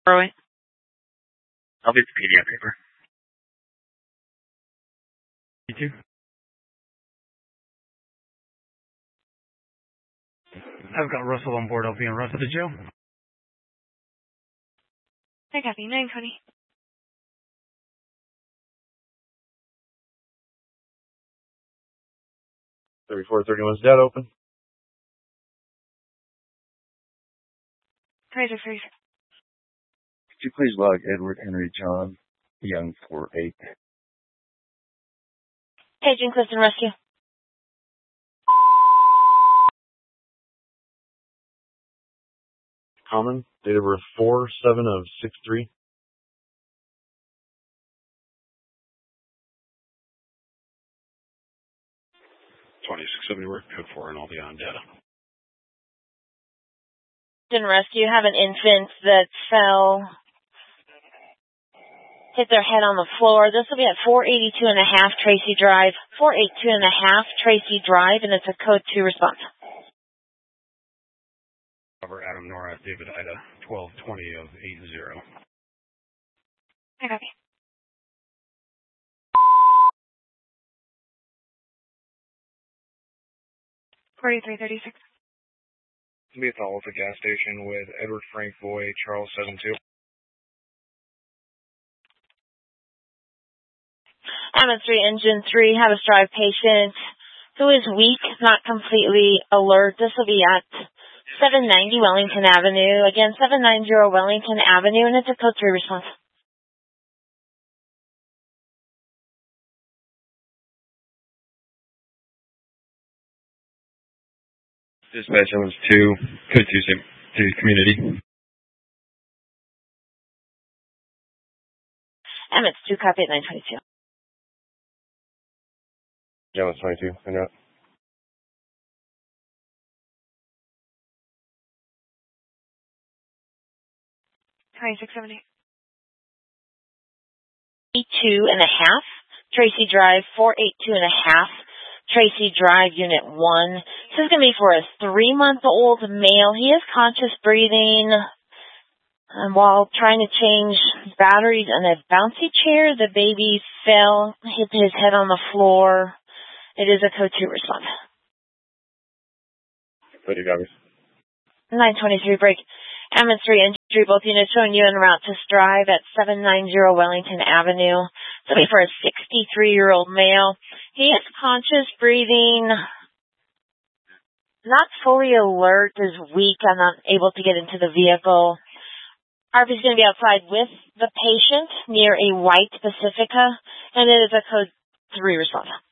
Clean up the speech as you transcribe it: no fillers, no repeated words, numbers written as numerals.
Early. I'll be the PDF paper. You too? I've got Russell on board. I'll be on route to the jail. I copy. 920. .3431's dead open. 2636. Could you please log Edward Henry John Young 48? Paging Clifton Rescue. Common, date of birth 4/7/63. Code 4, and I'll be on data. Rescue have an infant that fell, hit their head on the floor. This will be at 482.5 Tracy Drive. 482.5 Tracy Drive, and it's a code 2 response. Cover Adam Nora, David Ida, 1220 of 80. I copy. .4336. Be a follow at the gas station with Edward Frank Boy, Charles 72. Hammond Street, Engine 3, have a Strive patient who is weak, not completely alert. This will be at 790 Wellington Avenue. Again, 790 Wellington Avenue, and it's a code 3 response. Dispatch Emmons 2, code 2 to community. Emmons 2, copy at 922. Emmons 22, en route. .2670. 82.5 Tracy Drive, 482.5 Tracy Drive, Unit 1. This is going to be for a 3-month-old male. He is conscious breathing. And while trying to change batteries on a bouncy chair, the baby fell, hit his head on the floor. It is a code 2 response. Code 2 copies. 923 break. Emmons Street, Entry, both units showing you en route to Strive at 790 Wellington Avenue. It's going to be for a 63-year-old male. He is conscious breathing, not fully alert, is weak, and not able to get into the vehicle. RP is going to be outside with the patient near a white Pacifica, and it is a code 3 response.